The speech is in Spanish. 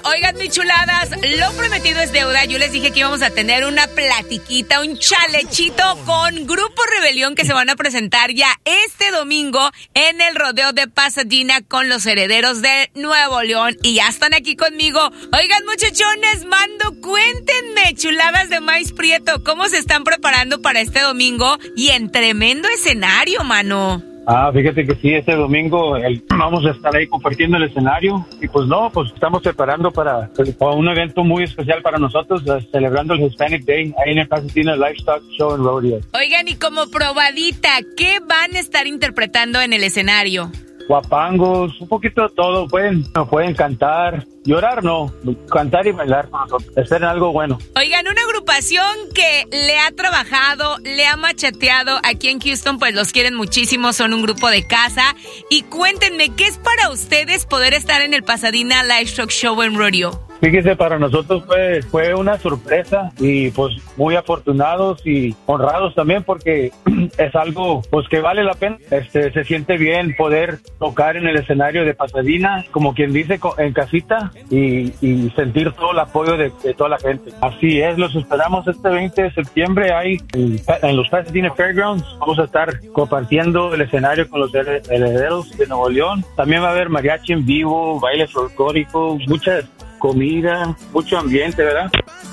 Oigan, mis chuladas, lo prometido es deuda. Yo les dije que íbamos a tener una platiquita, un chalechito con Grupo Rebelión que se van a presentar ya este domingo en el rodeo de Pasadena con los Herederos de Nuevo León. Y ya están aquí conmigo. Oigan, muchachones, cuéntenme, chuladas de maíz prieto, ¿cómo se están preparando para este domingo? Y en tremendo escenario, mano. Fíjate que sí, este domingo vamos a estar ahí compartiendo el escenario y pues estamos preparando para un evento muy especial para nosotros, celebrando el Hispanic Day ahí en el Pasadena Livestock Show and Rodeo. Oigan, y como probadita, ¿qué van a estar interpretando en el escenario? Guapangos, un poquito de todo, pueden cantar, llorar no, cantar y bailar con nosotros, esperen algo bueno. Oigan, una agrupación que le ha trabajado, le ha macheteado aquí en Houston, pues los quieren muchísimo, son un grupo de casa. Y cuéntenme, ¿qué es para ustedes poder estar en el Pasadena Livestock Show and Rodeo? Fíjese, para nosotros fue una sorpresa y pues muy afortunados y honrados también porque es algo pues que vale la pena. Se siente bien poder tocar en el escenario de Pasadena, como quien dice, en casita y sentir todo el apoyo de toda la gente. Así es, los esperamos este 20 de septiembre ahí en los Pasadena Fairgrounds. Vamos a estar compartiendo el escenario con los Herederos de Nuevo León. También va a haber mariachi en vivo, bailes folclóricos, muchas comida, mucho ambiente, ¿verdad?